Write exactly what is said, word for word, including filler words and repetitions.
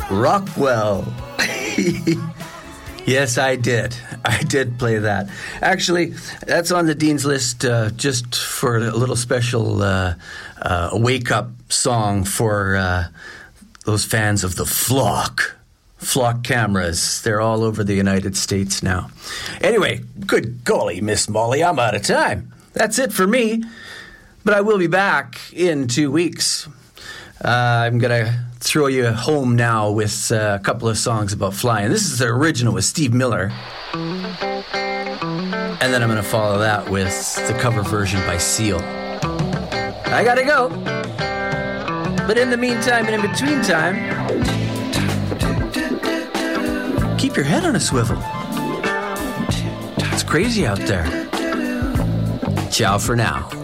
Rockwell. Yes, I did. I did play that. Actually, that's on the Dean's list uh, just for a little special uh, uh, wake-up song for uh, those fans of the Flock. Flock cameras. They're all over the United States now. Anyway, good golly, Miss Molly, I'm out of time. That's it for me. But I will be back in two weeks. Uh, I'm going to throw you home now with uh, a couple of songs about flying. This is the original with Steve Miller. And then I'm going to follow that with the cover version by Seal. I got to go. But in the meantime and in between time, keep your head on a swivel. It's crazy out there. Ciao for now.